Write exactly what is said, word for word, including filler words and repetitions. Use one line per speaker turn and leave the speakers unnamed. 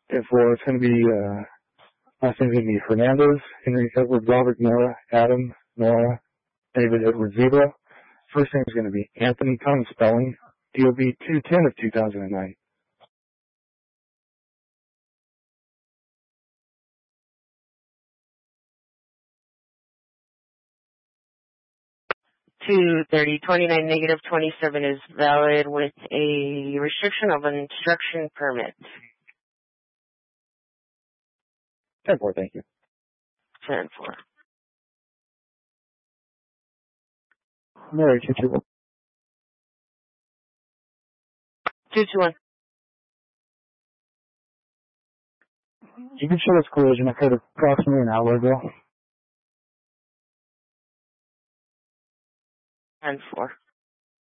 ten four, it's going to be, uh, last name's going to be Hernandez, Henry Edward Robert Nora, Adam Nora, David Edward Zebra. First name is going to be Anthony, common spelling, D O B two ten of two thousand nine.
two thirty twenty-nine negative twenty-seven is valid with a restriction of an instruction permit.
ten four, thank you.
ten four.
Mary, two two one.
two two one.
You can show us collision occurred approximately an hour ago.
ten four.